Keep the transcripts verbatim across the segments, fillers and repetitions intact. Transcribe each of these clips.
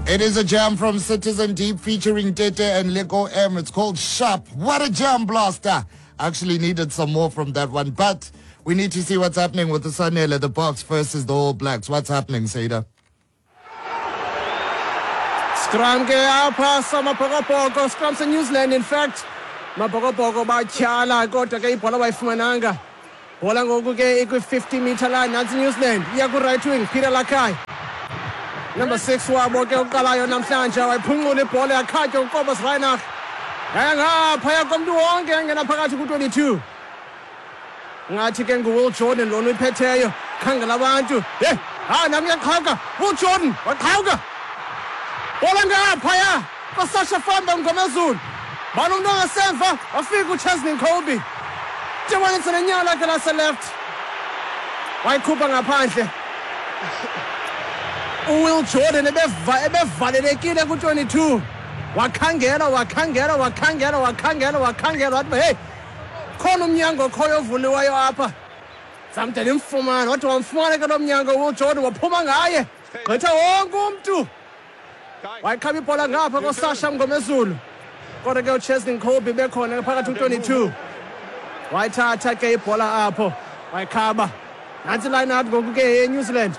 It is a jam from Citizen Deep featuring Tete and Lego M. It's called Sharp. What a jam blaster. Actually needed some more from that one, but we need to see what's happening with the Sanele, the Bucks versus the All Blacks. What's happening, Seda? Scrum ke apha samabhokobhoko scrum se New Zealand in fact mabhokobhoko batyhala kodwa ke ibhola bayifumananga bhola ngoku ke ikwi fifty meter line nansi New Zealand iya ku right wing Peter Lakai number six wabo ke uqalayo namhlanje wayiphunqula ibhola yakhatywa uKobus Reinach yangapha komntu wonke engena phakathi ku twenty-two ngathi ke nguWill Jordan lona uyiphetheyo khangela abantu hey ha nami uyaqhawuka Will Jordan waqhawuka bola ngaphaya koSasha Famba ngomezulu bani umntu ongasemva wafika uChesney Colby njengoba nenyala lakhe lase left wayikhupha ngaphandle uWill Jordan ebeva ebevalelekile ku twenty-two wakhangela wakhangela wakhangela wakhangela wakhangela wathi hey khona umnyango khoyo ovuliweyo apha zamde limfumana wathi wamfumana ke lo mnyango uWill Jordan waphuma ngaye gqitha wonke umntu wayikhaba ibhola ngapha koSasha Mngomezulu kodwa ke uChesney Colby bekhona phakathi ku-twenty-two wayithatha ke ibhola apho wayikhaba nansi line up ngoku ke eNew Zealand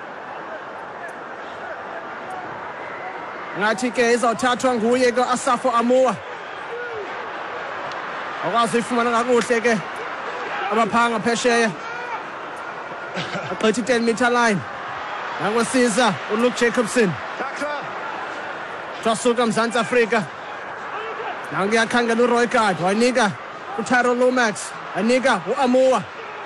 ngathi ke izawuthathwa nguye ke Asafo Amoa akwazi uyifumana kakuhle ke abaphanga phesheya aqethi ten meter line nakwesiza uLuke Jacobson Twasuka Mzansi Afrika nangiyakhangela uRoy Card wanika uTyrone Lomax anika uAmoa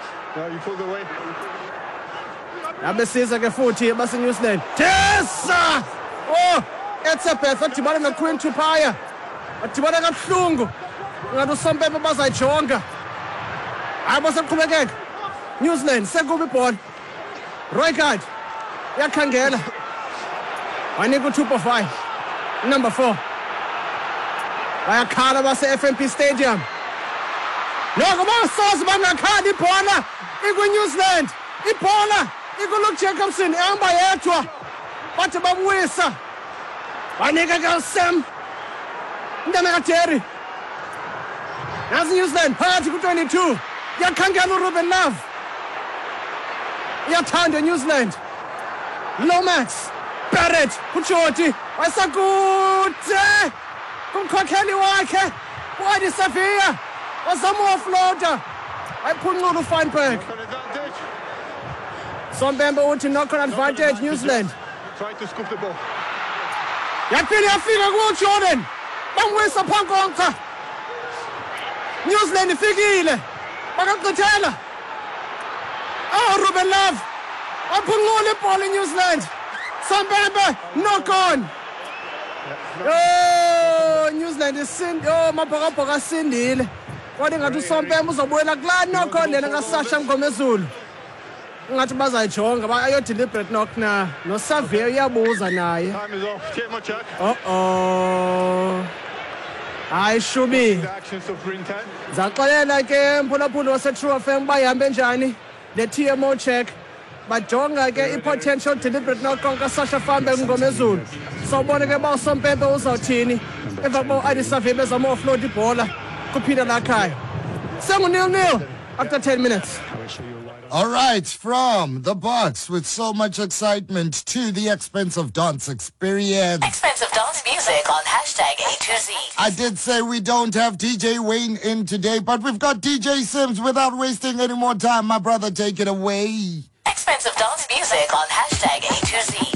yabesiza ke futhi base New Zealand Tessa oh Etzebeth adibana noQueen Tupaia adibana kabuhlungu ngathi uSompempe bazayijonga hayi baseqhubekeka New Zealand sekuba ibhola Roy Card yakhangela wanika uTupofive number four bayakhala base F N B Stadium lokho basoze bangakhala ibhola ikwi New Zealand ibhola ikuLuke Jacobson ehamba yedwa bathi babuyisa banika ke Sam ndana kaTerry nazi New Zealand phakathi ku twenty-two yakhangela uRuben Love yathanda New Zealand Lomax Barrett uJodi wayesakude kumkhokheli wakhe uAdi Savia wazama offloader wayiphunqula uFeinberg Sompempe uthi knock on advantage New Zealand try to scoop the ball yaphinde yafika kuJordan bamwisa phankonca New Zealand ifikile bakaqithela oh Ruben Love waphunqula ibhola New Zealand Sompempe knock on oh New Zealand isindi oh mabhokabhoka asindile kodwa ngathi uSompempe uzobuyela kulaa knock on lena kaSasha Mngomezulu ngathi bazayijonga bayo deliberate knock na noSavio uyabuza naye time is off take my check oh oh hayi shubi action superintendent zaxelela ke mphulaphuli wase True F M bayihambe njani le T M O check bajonga ke i-potential deliberate knock kaSasha Famba Mngomezulu sawubona ke ba uSompempe uzawuthini emva kokuba uAdi Savia bezama offload ibhola kuPeter Lakai sengu nil nil after ten minutes. All right, from the Bucks with so much excitement to the Expense of Dance experience. Expense of Dance music on hashtag A to Z. I did say we don't have D J Wayne in today, but we've got D J Sims. Without wasting any more time, my brother, take it away. Expense of Dance music on hashtag A to Z.